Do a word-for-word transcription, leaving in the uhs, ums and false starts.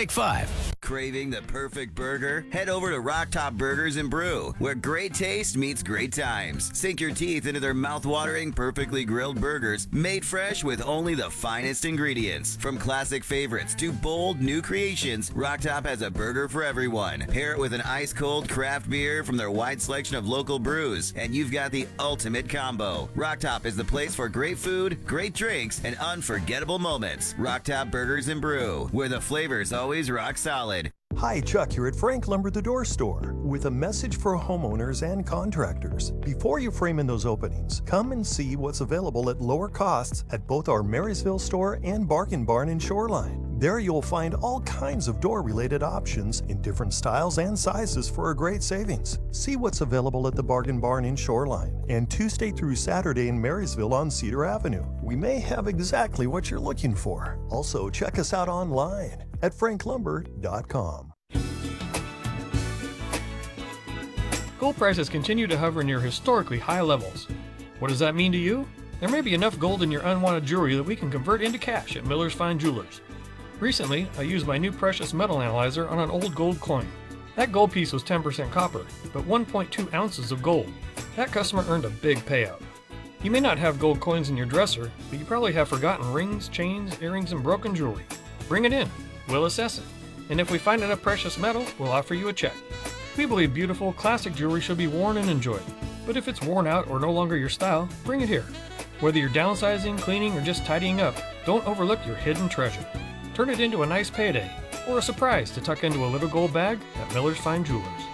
Take five. Craving the perfect burger? Head over to Rock Top Burgers and Brew, where great taste meets great times. Sink your teeth into their mouth-watering, perfectly grilled burgers, made fresh with only the finest ingredients. From classic favorites to bold new creations, Rock Top has a burger for everyone. Pair it with an ice-cold craft beer from their wide selection of local brews, and you've got the ultimate combo. Rock Top is the place for great food, great drinks, and unforgettable moments. Rock Top Burgers and Brew, where the flavor's always rock solid. Hi, Chuck here at Frank Lumber the Door Store with a message for homeowners and contractors. Before you frame in those openings, come and see what's available at lower costs at both our Marysville store and Bargain Barn in Shoreline. There you'll find all kinds of door-related options in different styles and sizes for a great savings. See what's available at the Bargain Barn in Shoreline and Tuesday through Saturday in Marysville on Cedar Avenue. We may have exactly what you're looking for. Also, check us out online at frank lumber dot com. Gold prices continue to hover near historically high levels. What does that mean to you? There may be enough gold in your unwanted jewelry that we can convert into cash at Miller's Fine Jewelers. Recently, I used my new precious metal analyzer on an old gold coin. That gold piece was ten percent copper, but one point two ounces of gold. That customer earned a big payout. You may not have gold coins in your dresser, but you probably have forgotten rings, chains, earrings, and broken jewelry. Bring it in. We'll assess it. And if we find enough precious metal, we'll offer you a check. We believe beautiful, classic jewelry should be worn and enjoyed. But if it's worn out or no longer your style, bring it here. Whether you're downsizing, cleaning, or just tidying up, don't overlook your hidden treasure. Turn it into a nice payday or a surprise to tuck into a little gold bag at Miller's Fine Jewelers.